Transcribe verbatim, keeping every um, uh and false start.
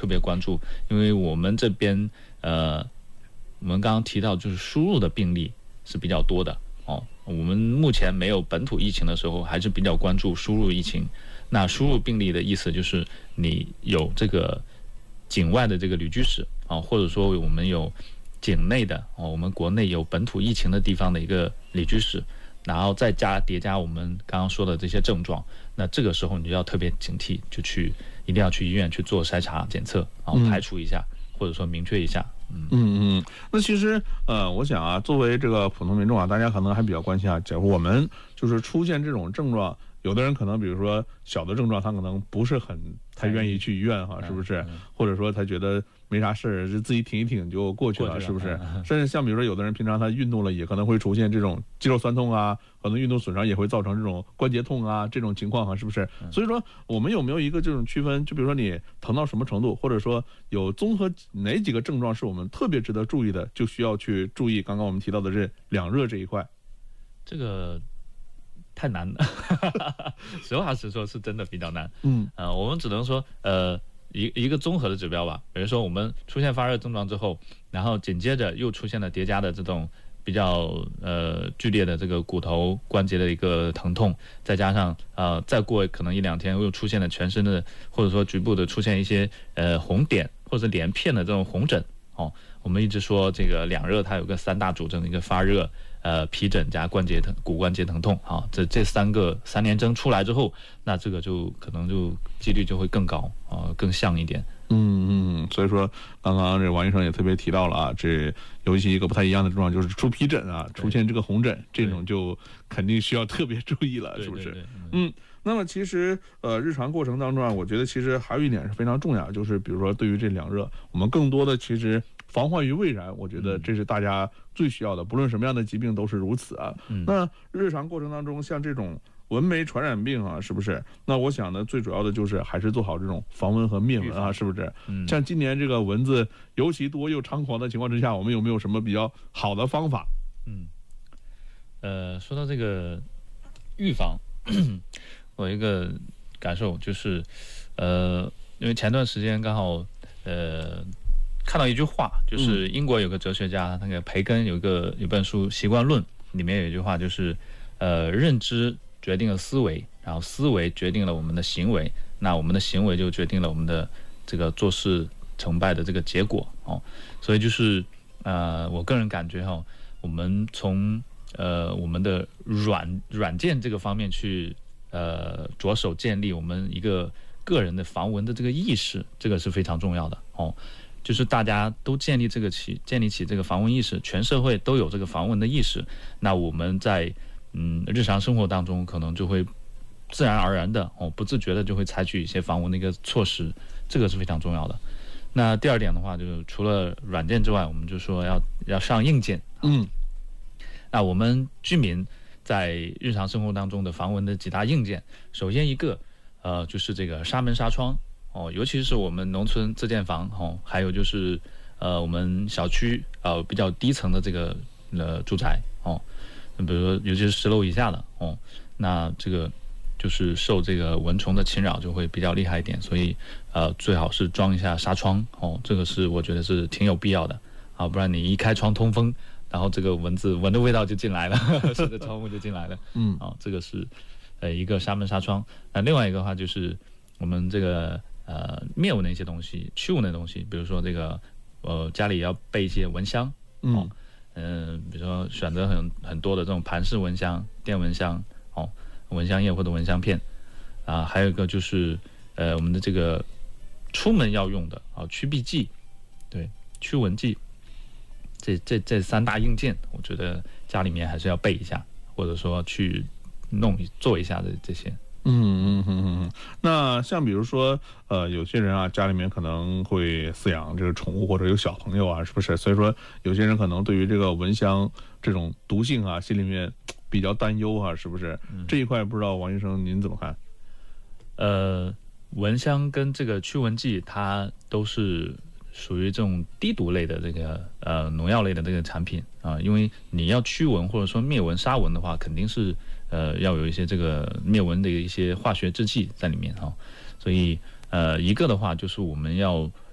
特别关注，因为我们这边呃，我们刚刚提到就是输入的病例是比较多的哦。我们目前没有本土疫情的时候，还是比较关注输入疫情。那输入病例的意思就是你有这个境外的这个旅居史啊，或者说我们有境内的哦，我们国内有本土疫情的地方的一个旅居史，然后再加叠加我们刚刚说的这些症状，那这个时候你就要特别警惕，就去一定要去医院去做筛查检测，然后排除一下，嗯、或者说明确一下。 嗯嗯嗯。那其实呃，我想啊，作为这个普通民众啊，大家可能还比较关心啊，假如我们就是出现这种症状。有的人可能，比如说小的症状，他可能不是很太愿意去医院哈，是不是？或者说他觉得没啥事儿，就自己挺一挺就过去了，是不是？甚至像比如说有的人平常他运动了，也可能会出现这种肌肉酸痛啊，可能运动损伤也会造成这种关节痛啊这种情况哈，是不是？所以说我们有没有一个这种区分？就比如说你疼到什么程度，或者说有综合哪几个症状是我们特别值得注意的，就需要去注意刚刚我们提到的这两热这一块。 这个。太难了，实话实说，是真的比较难。 嗯， 呃，我们只能说，呃，一一个综合的指标吧。比如说，我们出现发热症状之后，然后紧接着又出现了叠加的这种比较呃剧烈的这个骨头关节的一个疼痛，再加上呃再过可能一两天又出现了全身的或者说局部的出现一些呃红点或者连片的这种红疹。哦，我们一直说这个两热它有个三大主症，一个发热。呃，皮疹加关节疼、骨关节疼痛，啊，这这三个三联征出来之后，那这个就可能就几率就会更高啊、呃，更像一点。 嗯嗯，所以说刚刚这王医生也特别提到了啊，这尤其一个不太一样的症状就是出皮疹啊，出现这个红疹，这种就肯定需要特别注意了，是不是？ 对对对嗯。那么其实呃，日常过程当中啊，我觉得其实还有一点是非常重要，就是比如说对于这两热，我们更多的其实防患于未然，我觉得这是大家最需要的，不论什么样的疾病都是如此啊。 嗯、 那日常过程当中，像这种蚊媒传染病啊，是不是？那我想呢，最主要的就是还是做好这种防蚊和灭蚊啊，是不是？ 嗯、 像今年这个蚊子尤其多又猖狂的情况之下，我们有没有什么比较好的方法？ 嗯，呃，说到这个预防，我一个感受就是，呃，因为前段时间刚好呃看到一句话，就是英国有个哲学家，那个培根有一个有本书《习惯论》，里面有一句话，就是呃认知决定了思维，然后思维决定了我们的行为，那我们的行为就决定了我们的这个做事成败的这个结果哦。所以就是呃我个人感觉哈、哦，我们从呃我们的软软件这个方面去。呃，着手建立我们一个个人的防蚊的这个意识，这个是非常重要的哦。就是大家都建立这个起建立起这个防蚊意识，全社会都有这个防蚊的意识，那我们在嗯日常生活当中可能就会自然而然的哦，不自觉的就会采取一些防蚊的一个措施，这个是非常重要的。那第二点的话，就是除了软件之外，我们就说要要上硬件。 嗯， 那我们居民。在日常生活当中的防蚊的几大硬件，首先一个，呃，就是这个纱门纱窗哦，尤其是我们农村自建房哦，还有就是呃我们小区呃比较低层的这个呃住宅哦，比如说尤其是十楼以下的哦，那这个就是受这个蚊虫的侵扰就会比较厉害一点，所以呃最好是装一下纱窗哦，这个是我觉得是挺有必要的啊，不然你一开窗通风。然后这个蚊子闻的味道就进来了，顺着窗户就进来了。 嗯， 啊，这个是呃一个纱门纱窗。那另外一个的话就是我们这个呃灭蚊的一些东西、驱蚊的东西，比如说这个呃家里也要备一些蚊香。 嗯嗯、呃，比如说选择很很多的这种盘式蚊香、电蚊香哦，蚊香叶或者蚊香片啊，还有一个就是呃我们的这个出门要用的啊驱避剂，对，驱蚊剂。这这这三大硬件，我觉得家里面还是要备一下，或者说去弄做一下的这些。 嗯嗯嗯嗯。那像比如说，呃，有些人啊，家里面可能会饲养这个宠物或者有小朋友啊，是不是？所以说，有些人可能对于这个蚊香这种毒性啊，心里面比较担忧啊，是不是？嗯、这一块不知道王医生您怎么看？ 呃，蚊香跟这个驱蚊剂，它都是。属于这种低毒类的这个呃农药类的这个产品啊，因为你要驱蚊或者说灭蚊杀蚊的话，肯定是呃要有一些这个灭蚊的一些化学制剂在里面哈、啊，所以呃一个的话就是我们要